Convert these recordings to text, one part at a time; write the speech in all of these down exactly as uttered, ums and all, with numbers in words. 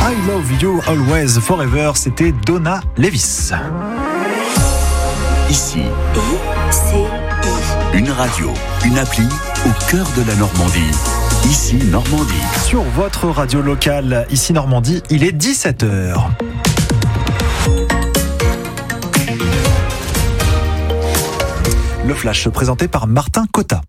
I Love You Always Forever, c'était Donna Lévis. Ici, I C I. une radio, une appli au cœur de la Normandie. Ici Normandie. Sur votre radio locale, ici Normandie, il est dix-sept heures. Le flash présenté par Martin Cotta.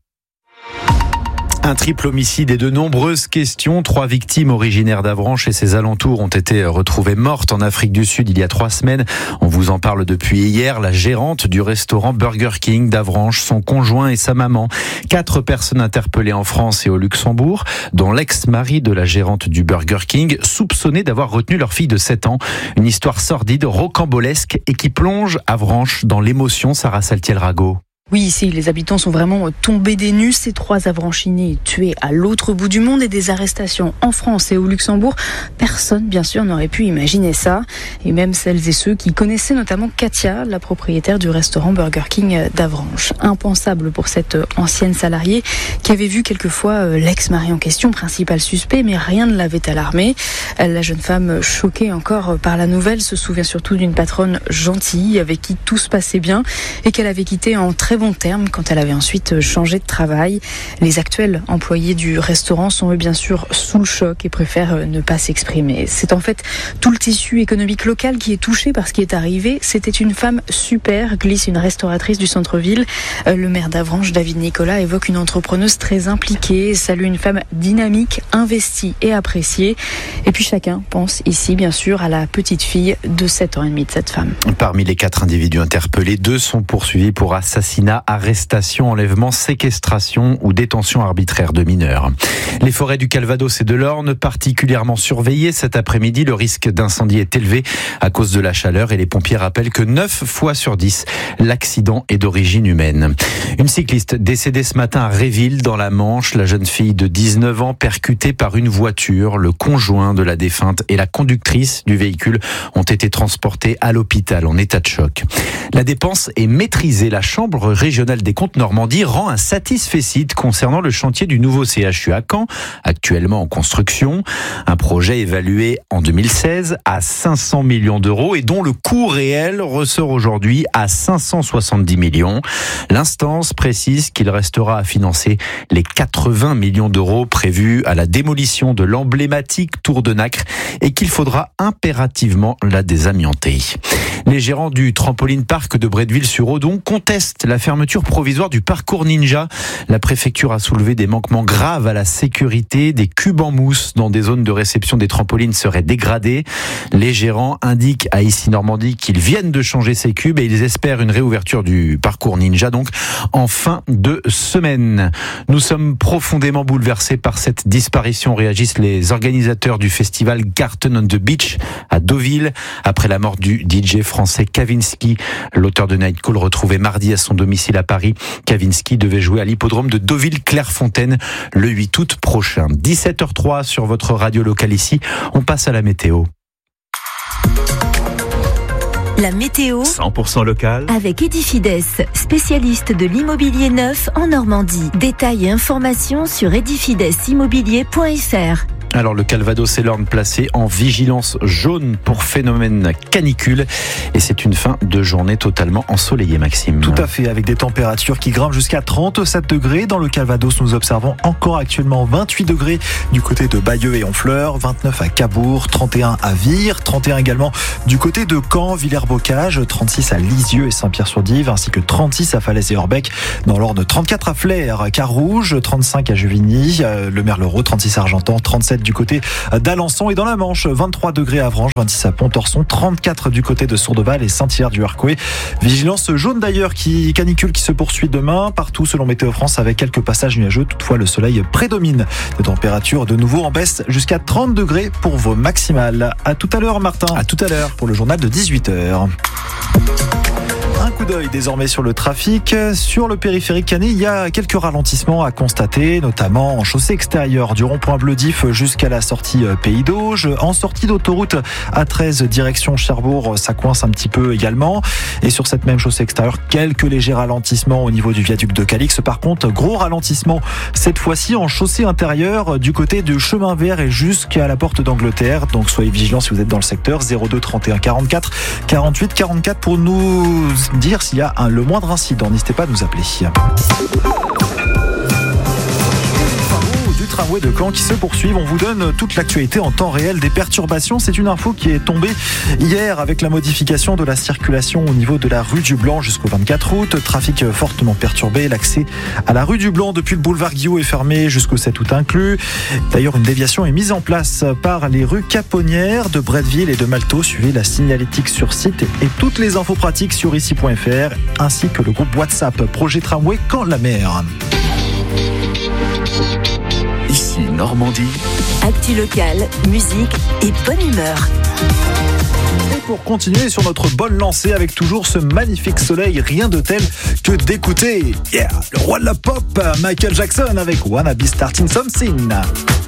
Un triple homicide et de nombreuses questions. Trois victimes originaires d'Avranches et ses alentours ont été retrouvées mortes en Afrique du Sud il y a trois semaines. On vous en parle depuis hier. La gérante du restaurant Burger King d'Avranches, son conjoint et sa maman. Quatre personnes interpellées en France et au Luxembourg, dont l'ex-mari de la gérante du Burger King, soupçonné d'avoir retenu leur fille de sept ans. Une histoire sordide, rocambolesque et qui plonge Avranches dans l'émotion. Sarah Saltiel-Rago. Oui, ici, les habitants sont vraiment tombés des nues. Ces trois Avranchinés tués à l'autre bout du monde et des arrestations en France et au Luxembourg. Personne, bien sûr, n'aurait pu imaginer ça. Et même celles et ceux qui connaissaient notamment Katia, la propriétaire du restaurant Burger King d'Avranches. Impensable pour cette ancienne salariée qui avait vu quelquefois l'ex-mari en question, principal suspect, mais rien ne l'avait alarmée. La jeune femme, choquée encore par la nouvelle, se souvient surtout d'une patronne gentille avec qui tout se passait bien et qu'elle avait quitté en très bon terme quand elle avait ensuite changé de travail. Les actuels employés du restaurant sont eux bien sûr sous le choc et préfèrent ne pas s'exprimer. C'est en fait tout le tissu économique local qui est touché par ce qui est arrivé. C'était une femme super, glisse une restauratrice du centre-ville. Le maire d'Avranches, David Nicolas, évoque une entrepreneuse très impliquée, salue une femme dynamique, investie et appréciée. Et puis chacun pense ici bien sûr à la petite fille de sept ans et demi de cette femme. Parmi les quatre individus interpellés, deux sont poursuivis pour assassinat, arrestation, enlèvement, séquestration ou détention arbitraire de mineurs. Les forêts du Calvados et de l'Orne particulièrement surveillées cet après-midi. Le risque d'incendie est élevé à cause de la chaleur et les pompiers rappellent que neuf fois sur dix, l'accident est d'origine humaine. Une cycliste décédée ce matin à Réville dans la Manche. La jeune fille de dix-neuf ans percutée par une voiture. Le conjoint de la défunte et la conductrice du véhicule ont été transportés à l'hôpital en état de choc. La dépense est maîtrisée. La Chambre régionale des comptes Normandie rend un satisfecit concernant le chantier du nouveau C H U à Caen, actuellement en construction. Un projet évalué en deux mille seize à cinq cents millions d'euros et dont le coût réel ressort aujourd'hui à cinq cent soixante-dix millions. L'instance précise qu'il restera à financer les quatre-vingts millions d'euros prévus à la démolition de l'emblématique tour de Nacre et qu'il faudra impérativement la désamianter. Les gérants du trampoline parc de Bretteville-sur-Odon contestent la fermeture provisoire du parcours Ninja. La préfecture a soulevé des manquements graves à la sécurité. Des cubes en mousse dans des zones de réception des trampolines seraient dégradés. Les gérants indiquent à Ici Normandie qu'ils viennent de changer ces cubes et ils espèrent une réouverture du parcours Ninja donc en fin de semaine. Nous sommes profondément bouleversés par cette disparition, réagissent les organisateurs du festival Garten on the Beach à Deauville après la mort du D J français Kavinsky, l'auteur de Night Call retrouvé mardi à son domicile à Paris. Kavinsky devait jouer à l'hippodrome de Deauville-Clairefontaine le huit août prochain. dix-sept heures zéro trois sur votre radio locale ici. On passe à la météo. La météo cent pour cent local avec Edifides, spécialiste de l'immobilier neuf en Normandie. Détails et informations sur edifides immobilier point f r. Alors le Calvados et l'Orne placés en vigilance jaune pour phénomène canicule et c'est une fin de journée totalement ensoleillée, Maxime. Tout à fait, avec des températures qui grimpent jusqu'à trente-sept degrés. Dans le Calvados, nous observons encore actuellement vingt-huit degrés du côté de Bayeux et Honfleur, vingt-neuf à Cabourg, trente et un à Vire, trente et un également du côté de Caen, Villers-Bocage, trente-six à Lisieux et Saint-Pierre-sur-Dive, ainsi que trente-six à Falaise et Orbec. Dans l'Orne, trente-quatre à Flers, Carouge, trente-cinq à Juvigny, le Merlereau, trente-six à Argentan, trente-sept du côté d'Alençon et dans la Manche, vingt-trois degrés à Avranches, vingt-six à Pontorson, trente-quatre du côté de Sourdeval et Saint-Hilaire-du-Harcouët. Vigilance jaune d'ailleurs, qui canicule qui se poursuit demain partout selon Météo France avec quelques passages nuageux. Toutefois, le soleil prédomine. Des températures de nouveau en baisse jusqu'à trente degrés pour vos maximales. À tout à l'heure, Martin. À tout à l'heure pour le journal de dix-huit heures. Un coup d'œil désormais sur le trafic. Sur le périphérique canet, il y a quelques ralentissements à constater, notamment en chaussée extérieure du rond-point Bleu d'If jusqu'à la sortie Pays d'Auge. En sortie d'autoroute A treize direction Cherbourg, ça coince un petit peu également. Et sur cette même chaussée extérieure, quelques légers ralentissements au niveau du viaduc de Calix. Par contre, gros ralentissement cette fois-ci en chaussée intérieure du côté du chemin vert et jusqu'à la porte d'Angleterre. Donc soyez vigilants si vous êtes dans le secteur. zéro deux trente et un quarante-quatre quarante-huit quarante-quatre pour nous dire s'il y a un, le moindre incident. N'hésitez pas à nous appeler. Du tramway de Caen qui se poursuivent. On vous donne toute l'actualité en temps réel des perturbations. C'est une info qui est tombée hier avec la modification de la circulation au niveau de la rue du Blanc jusqu'au vingt-quatre août. Trafic fortement perturbé. L'accès à la rue du Blanc depuis le boulevard Guillot est fermé jusqu'au sept août inclus. D'ailleurs, une déviation est mise en place par les rues Caponnières de Bretteville et de Malteau. Suivez la signalétique sur site et toutes les infos pratiques sur ici point f r ainsi que le groupe WhatsApp Projet Tramway Caen-la-Mer. Ici Normandie. Actu locale, musique et bonne humeur. Et pour continuer sur notre bonne lancée avec toujours ce magnifique soleil, rien de tel que d'écouter yeah, le roi de la pop, Michael Jackson avec Wanna Be Starting Something.